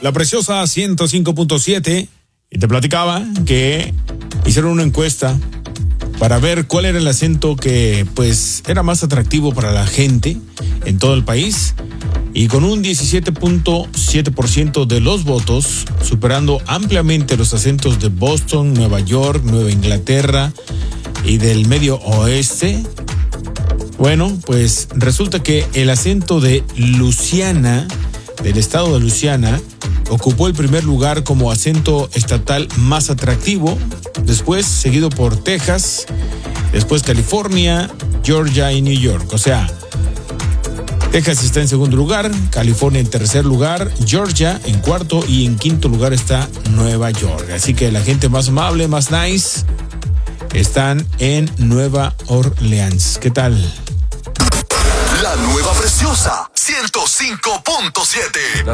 La Preciosa 105.7, y te platicaba que hicieron una encuesta para ver cuál era el acento que pues era más atractivo para la gente en todo el país, y con un 17.7% de los votos, superando ampliamente los acentos de Boston, Nueva York, Nueva Inglaterra y del Medio Oeste. Bueno, pues resulta que el acento de Luisiana, del estado de Luisiana, ocupó el primer lugar como acento estatal más atractivo, después seguido por Texas, después California, Georgia y New York. O sea, Texas está en segundo lugar, California en tercer lugar, Georgia en cuarto y en quinto lugar está Nueva York. Así que la gente más amable, más nice, están en Nueva Orleans. ¿Qué tal? La Nueva Preciosa 105.7.